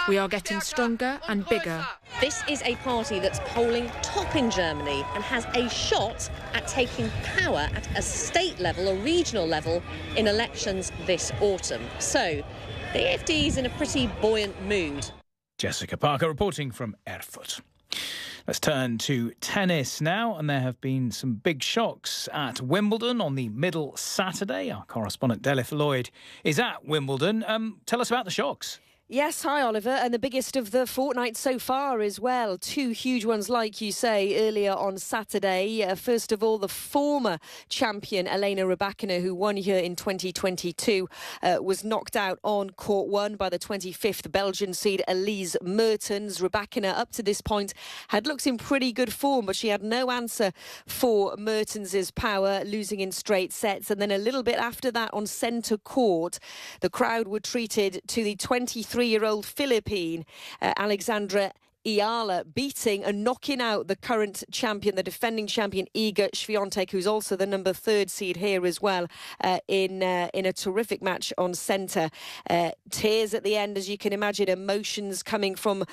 We are getting stronger and bigger. This is a party that's polling top in Germany and has a shot at taking power at a state level, a regional level, in elections this autumn. So the AfD is in a pretty buoyant mood. Jessica Parker reporting from Erfurt. Let's turn to tennis now, and there have been some big shocks at Wimbledon on the middle Saturday. Our correspondent Delith Lloyd is at Wimbledon. Tell us about the shocks. Yes, hi Oliver, and the biggest of the fortnight so far as well. Two huge ones, like you say, earlier on Saturday. First of all, the former champion Elena Rybakina, who won here in 2022, was knocked out on court one by the 25th Belgian seed Elise Mertens. Rybakina, up to this point, had looked in pretty good form, but she had no answer for Mertens' power, losing in straight sets. And then a little bit after that on centre court, the crowd were treated to the 23-year-old Philippine Alexandra Ayala beating and knocking out the current champion, the defending champion Iga Świątek, who's also the number 3 seed here as well, in a terrific match on centre. Tears at the end, as you can imagine, emotions coming from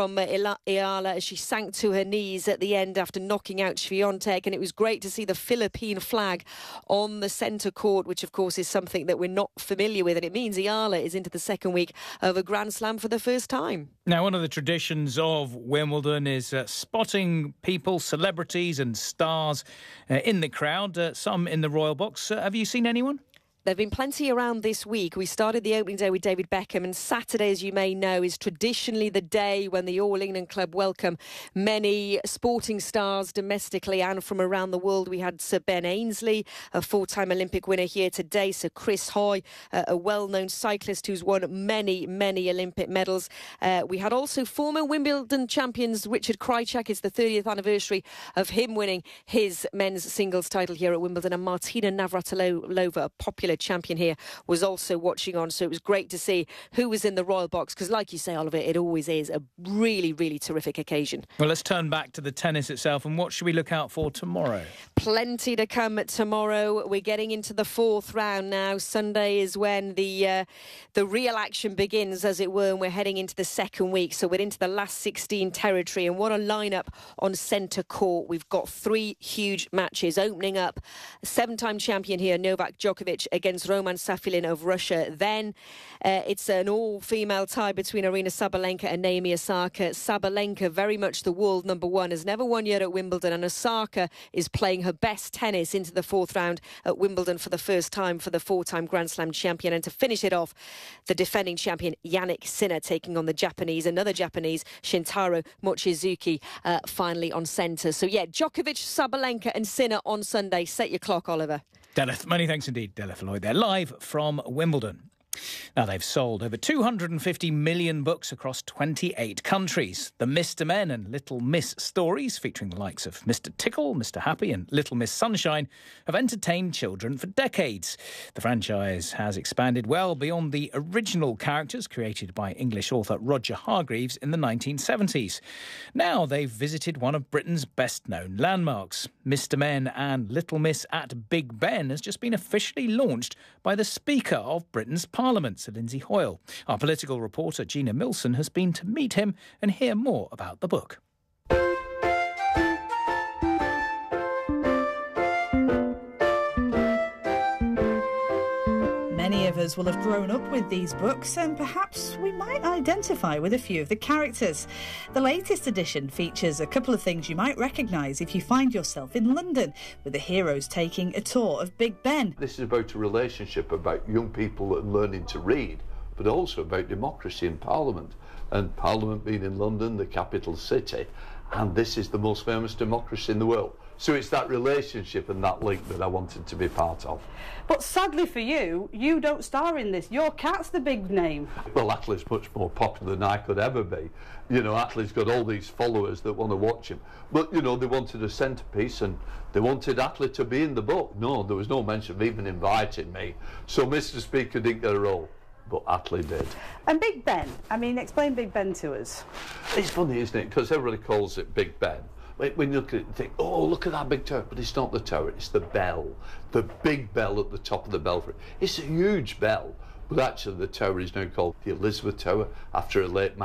Ayala as she sank to her knees at the end after knocking out Świątek, and it was great to see the Philippine flag on the centre court, which of course is something that we're not familiar with, and it means Ayala is into the second week of a Grand Slam for the first time. Now, one of the traditions of Wimbledon is spotting people, celebrities and stars in the crowd, some in the Royal Box. Have you seen anyone? There have been plenty around this week. We started the opening day with David Beckham, and Saturday, as you may know, is traditionally the day when the All England club welcome many sporting stars domestically and from around the world. We had Sir Ben Ainsley, a 4-time Olympic winner here today, Sir Chris Hoy, a well-known cyclist who's won many Olympic medals. We had also former Wimbledon champions Richard Krajicek. It's the 30th anniversary of him winning his men's singles title here at Wimbledon, and Martina Navratilova, a popular champion here, was also watching on. So it was great to see who was in the Royal Box, because like you say, Oliver, it always is a really terrific occasion. Well, let's turn back to the tennis itself, and what should we look out for tomorrow? Plenty to come tomorrow. We're getting into the 4th round now. Sunday is when the real action begins, as it were, and we're heading into the second week. So we're into the last 16 territory, and what a lineup on centre court. We've got 3 huge matches opening up. 7-time champion here, Novak Djokovic, against Roman Safilin of Russia. Then it's an all-female tie between Aryna Sabalenka and Naomi Osaka. Sabalenka, very much the world number 1, has never won yet at Wimbledon, and Osaka is playing her best tennis into the 4th round at Wimbledon for the first time for the 4-time Grand Slam champion. And to finish it off, the defending champion Jannik Sinner taking on another Japanese, Shintaro Mochizuki, finally on centre. So yeah, Djokovic, Sabalenka and Sinner on Sunday. Set your clock, Oliver. Delith, many thanks indeed, Delith Lloyd. They're live from Wimbledon. Now, they've sold over 250 million books across 28 countries. The Mr. Men and Little Miss stories, featuring the likes of Mr. Tickle, Mr. Happy and Little Miss Sunshine, have entertained children for decades. The franchise has expanded well beyond the original characters created by English author Roger Hargreaves in the 1970s. Now they've visited one of Britain's best-known landmarks. Mr. Men and Little Miss at Big Ben has just been officially launched by the Speaker of Britain's Parliament, Sir Lindsay Hoyle. Our political reporter Gina Milson has been to meet him and hear more about the book. Many of us will have grown up with these books, and perhaps we might identify with a few of the characters. The latest edition features a couple of things you might recognise if you find yourself in London, with the heroes taking a tour of Big Ben. This is about a relationship about young people and learning to read, but also about democracy in Parliament, and Parliament being in London, the capital city, and this is the most famous democracy in the world. So it's that relationship and that link that I wanted to be part of. But sadly for you, you don't star in this. Your cat's the big name. Well, Attlee's much more popular than I could ever be. You know, Attlee's got all these followers that want to watch him. But, you know, they wanted a centrepiece and they wanted Attlee to be in the book. No, there was no mention of even inviting me. So Mr. Speaker didn't get a role. But Attlee did. And Big Ben, I mean, explain Big Ben to us. It's funny, isn't it? Because everybody calls it Big Ben. When you look at it, you think, oh, look at that big tower. But it's not the tower, it's the bell. The big bell at the top of the belfry. It's a huge bell. But actually, the tower is now called the Elizabeth Tower, after a late